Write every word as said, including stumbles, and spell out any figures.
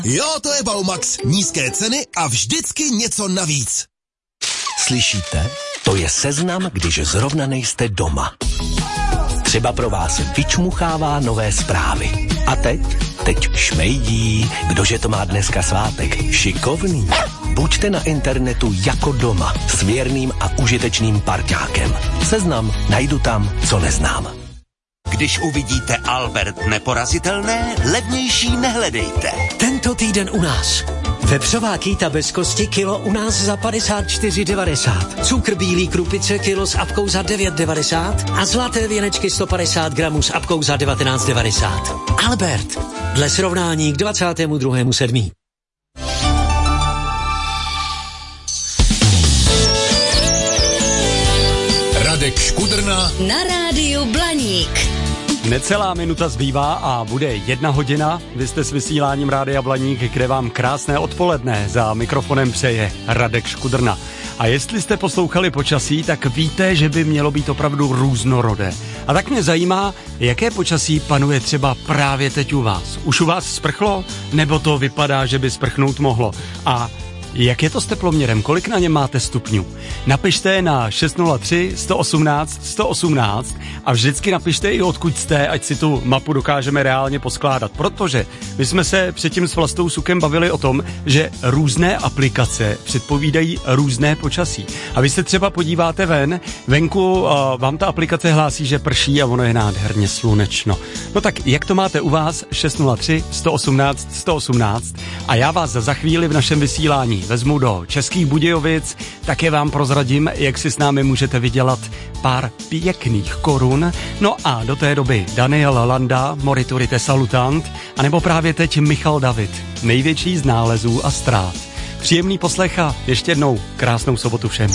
Jo, to je Baumax. Nízké ceny a vždycky něco navíc. Slyšíte? To je seznam, když zrovna nejste doma. Třeba pro vás vyčmuchává nové zprávy. A teď? Teď šmejdí. Kdože to má dneska svátek? Šikovný. Buďte na internetu jako doma s věrným a užitečným parťákem. Seznam najdu tam, co neznám. Když uvidíte Albert neporazitelné, levnější nehledejte. Tento týden u nás. Vepřová kýta bez kosti kilo u nás za padesát čtyři devadesát. Cukr bílý krupice kilo s apkou za devět devadesát a zlaté věnečky sto padesát gramů s apkou za devatenáct devadesát. Albert. Dle srovnání k dvacátému druhému sedmý Radek Škudrna na rádiu Blaník. Necelá minuta zbývá a bude jedna hodina. Vy jste s vysíláním Rádia Blaník, kde vám krásné odpoledne za mikrofonem přeje Radek Škudrna. A jestli jste poslouchali počasí, tak víte, že by mělo být opravdu různorodé. A tak mě zajímá, jaké počasí panuje třeba právě teď u vás. Už u vás sprchlo, nebo to vypadá, že by sprchnout mohlo? A jak je to s teploměrem? Kolik na něm máte stupňů? Napište na šest nula tři, sto osmnáct, sto osmnáct a vždycky napište i odkud jste, ať si tu mapu dokážeme reálně poskládat. Protože my jsme se předtím s Vlastou Sukem bavili o tom, že různé aplikace předpovídají různé počasí. A vy se třeba podíváte ven, venku uh, vám ta aplikace hlásí, že prší a ono je nádherně slunečno. No tak jak to máte u vás? šest nula tři, sto osmnáct, sto osmnáct a já vás za chvíli v našem vysílání vezmu do Českých Budějovic, také vám prozradím, jak si s námi můžete vydělat pár pěkných korun. No a do té doby Daniel Landa, Moriturite Salutant, anebo právě teď Michal David, největší z nálezů a ztrát. Příjemný poslech a ještě jednou krásnou sobotu všem.